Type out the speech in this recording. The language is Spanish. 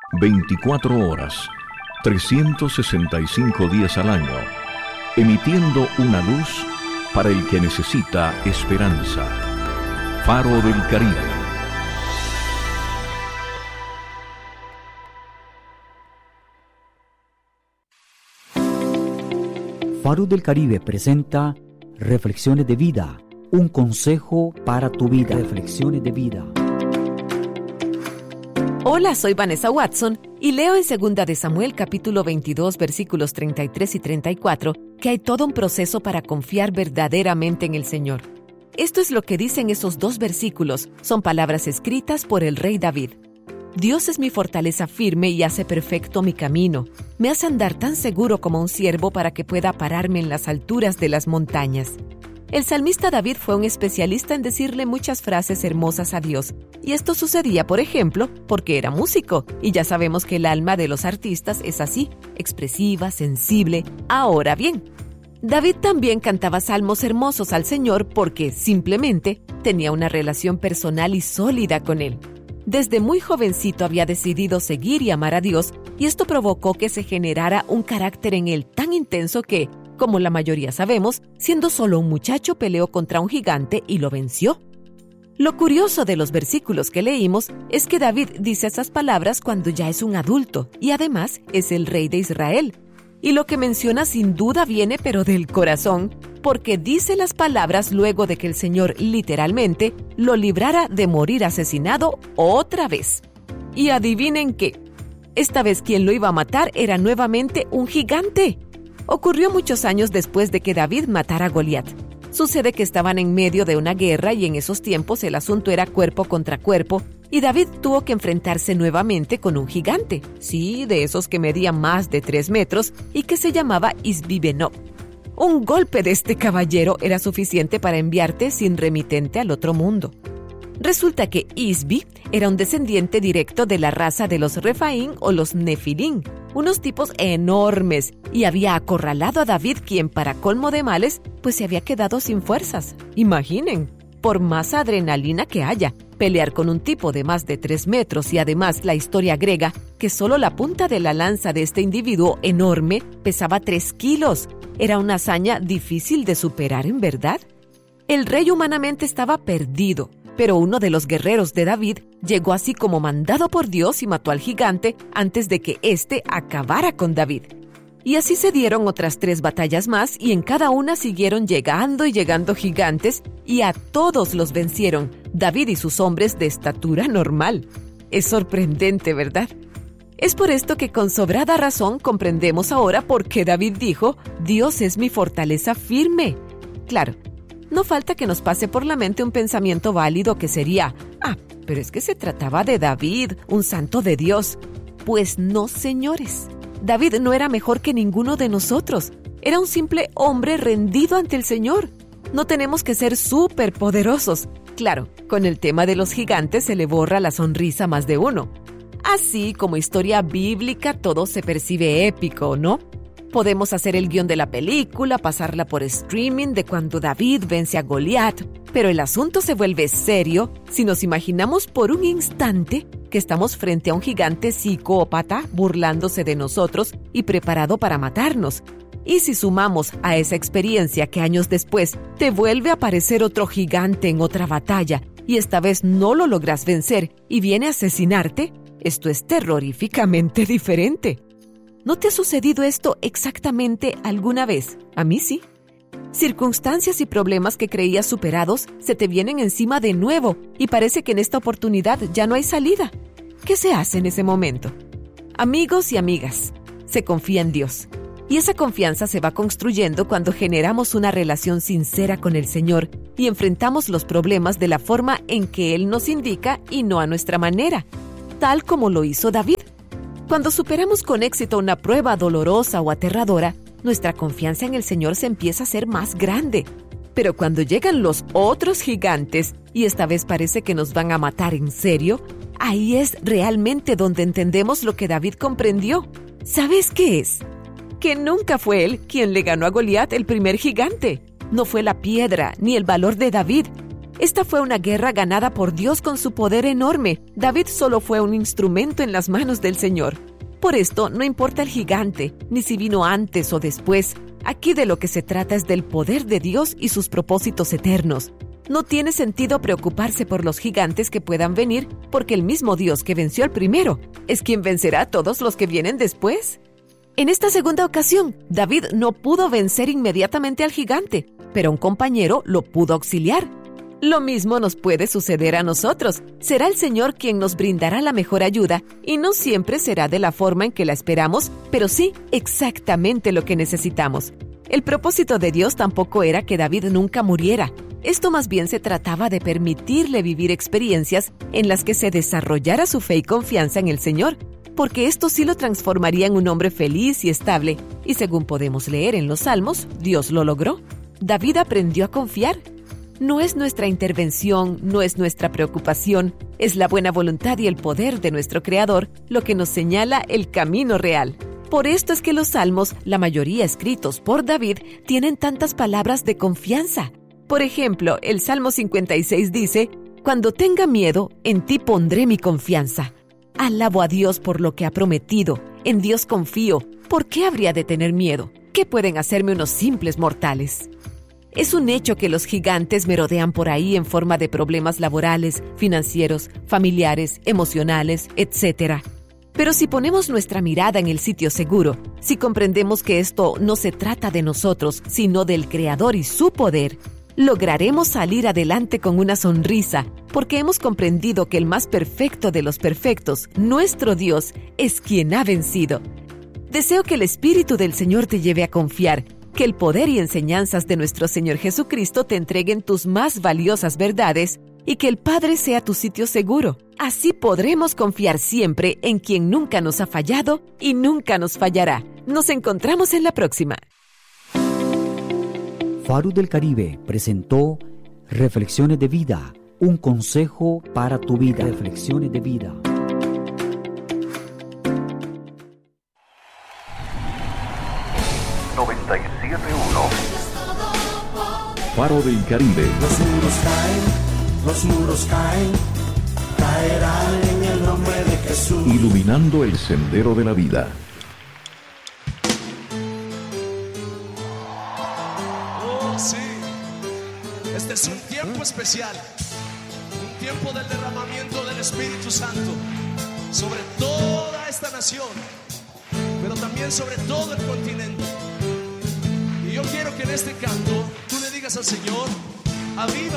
24 horas, 365 días al año, emitiendo una luz para el que necesita esperanza. Faro del Caribe. Faro del Caribe presenta Reflexiones de Vida, un consejo para tu vida. Reflexiones de vida. Hola, soy Vanessa Watson y leo en 2 de Samuel capítulo 22 versículos 33 y 34 que hay todo un proceso para confiar verdaderamente en el Señor. Esto es lo que dicen esos 2 versículos, son palabras escritas por el rey David. Dios es mi fortaleza firme y hace perfecto mi camino. Me hace andar tan seguro como un ciervo para que pueda pararme en las alturas de las montañas. El salmista David fue un especialista en decirle muchas frases hermosas a Dios. Y esto sucedía, por ejemplo, porque era músico. Y ya sabemos que el alma de los artistas es así, expresiva, sensible. Ahora bien, David también cantaba salmos hermosos al Señor porque, simplemente, tenía una relación personal y sólida con Él. Desde muy jovencito había decidido seguir y amar a Dios, y esto provocó que se generara un carácter en él tan intenso que, como la mayoría sabemos, siendo solo un muchacho peleó contra un gigante y lo venció. Lo curioso de los versículos que leímos es que David dice esas palabras cuando ya es un adulto y además es el rey de Israel. Y lo que menciona sin duda viene pero del corazón, porque dice las palabras luego de que el Señor literalmente lo librara de morir asesinado otra vez. Y adivinen qué, esta vez quien lo iba a matar era nuevamente un gigante. Ocurrió muchos años después de que David matara a Goliat. Sucede que estaban en medio de una guerra y en esos tiempos el asunto era cuerpo contra cuerpo y David tuvo que enfrentarse nuevamente con un gigante, sí, de esos que medían más de 3 metros y que se llamaba Isbi-Benob. Un golpe de este caballero era suficiente para enviarte sin remitente al otro mundo. Resulta que Isbi era un descendiente directo de la raza de los Refaín o los Nefilín, unos tipos enormes, y había acorralado a David, quien para colmo de males, pues se había quedado sin fuerzas. Imaginen, por más adrenalina que haya, pelear con un tipo de más de 3 metros y además la historia agrega que solo la punta de la lanza de este individuo enorme pesaba 3 kilos. Era una hazaña difícil de superar, en verdad. El rey humanamente estaba perdido, pero uno de los guerreros de David llegó así como mandado por Dios y mató al gigante antes de que éste acabara con David. Y así se dieron otras 3 batallas más y en cada una siguieron llegando y llegando gigantes y a todos los vencieron David y sus hombres de estatura normal. Es sorprendente, ¿verdad? Es por esto que con sobrada razón comprendemos ahora por qué David dijo: Dios es mi fortaleza firme. Claro, no falta que nos pase por la mente un pensamiento válido que sería: pero es que se trataba de David, un santo de Dios. Pues no, señores. David no era mejor que ninguno de nosotros. Era un simple hombre rendido ante el Señor. No tenemos que ser súper poderosos. Claro, con el tema de los gigantes se le borra la sonrisa a más de uno. Así como historia bíblica, todo se percibe épico, ¿no? Podemos hacer el guión de la película, pasarla por streaming de cuando David vence a Goliat, pero el asunto se vuelve serio si nos imaginamos por un instante que estamos frente a un gigante psicópata burlándose de nosotros y preparado para matarnos. Y si sumamos a esa experiencia que años después te vuelve a aparecer otro gigante en otra batalla y esta vez no lo logras vencer y viene a asesinarte, esto es terroríficamente diferente. ¿No te ha sucedido esto exactamente alguna vez? A mí sí. Circunstancias y problemas que creías superados se te vienen encima de nuevo y parece que en esta oportunidad ya no hay salida. ¿Qué se hace en ese momento? Amigos y amigas, se confía en Dios. Y esa confianza se va construyendo cuando generamos una relación sincera con el Señor y enfrentamos los problemas de la forma en que Él nos indica y no a nuestra manera, tal como lo hizo David. Cuando superamos con éxito una prueba dolorosa o aterradora, nuestra confianza en el Señor se empieza a hacer más grande. Pero cuando llegan los otros gigantes, y esta vez parece que nos van a matar en serio, ahí es realmente donde entendemos lo que David comprendió. ¿Sabes qué es? Que nunca fue él quien le ganó a Goliat, el primer gigante. No fue la piedra ni el valor de David. Esta fue una guerra ganada por Dios con su poder enorme. David solo fue un instrumento en las manos del Señor. Por esto, no importa el gigante, ni si vino antes o después. Aquí de lo que se trata es del poder de Dios y sus propósitos eternos. No tiene sentido preocuparse por los gigantes que puedan venir, porque el mismo Dios que venció al primero es quien vencerá a todos los que vienen después. En esta segunda ocasión, David no pudo vencer inmediatamente al gigante, pero un compañero lo pudo auxiliar. Lo mismo nos puede suceder a nosotros. Será el Señor quien nos brindará la mejor ayuda y no siempre será de la forma en que la esperamos, pero sí exactamente lo que necesitamos. El propósito de Dios tampoco era que David nunca muriera. Esto más bien se trataba de permitirle vivir experiencias en las que se desarrollara su fe y confianza en el Señor, porque esto sí lo transformaría en un hombre feliz y estable, y según podemos leer en los Salmos, Dios lo logró. David aprendió a confiar. No es nuestra intervención, no es nuestra preocupación, es la buena voluntad y el poder de nuestro Creador lo que nos señala el camino real. Por esto es que los Salmos, la mayoría escritos por David, tienen tantas palabras de confianza. Por ejemplo, el Salmo 56 dice: «Cuando tenga miedo, en ti pondré mi confianza». Alabo a Dios por lo que ha prometido. En Dios confío. ¿Por qué habría de tener miedo? ¿Qué pueden hacerme unos simples mortales? Es un hecho que los gigantes merodean por ahí en forma de problemas laborales, financieros, familiares, emocionales, etc. Pero si ponemos nuestra mirada en el sitio seguro, si comprendemos que esto no se trata de nosotros, sino del Creador y su poder, lograremos salir adelante con una sonrisa, porque hemos comprendido que el más perfecto de los perfectos, nuestro Dios, es quien ha vencido. Deseo que el Espíritu del Señor te lleve a confiar, que el poder y enseñanzas de nuestro Señor Jesucristo te entreguen tus más valiosas verdades y que el Padre sea tu sitio seguro. Así podremos confiar siempre en quien nunca nos ha fallado y nunca nos fallará. Nos encontramos en la próxima. Faro del Caribe presentó Reflexiones de Vida, un consejo para tu vida. Reflexiones de vida. Faro del Caribe. Los muros caen, caerán en el nombre de Jesús. Iluminando el sendero de la vida. Oh, sí. Este es un tiempo especial. Un tiempo del derramamiento del Espíritu Santo sobre toda esta nación, pero también sobre todo el continente. Y yo quiero que en este canto tú le digas al Señor: aviva